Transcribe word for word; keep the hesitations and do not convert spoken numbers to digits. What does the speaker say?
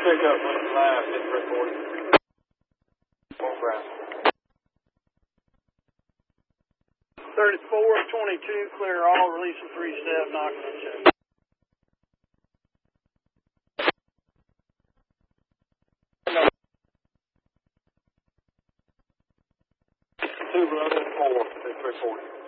pick up one live, hit recording. Program. thirty-four twenty-two, clear all, releasing three step, knocking and check. Two running, four, hit recording.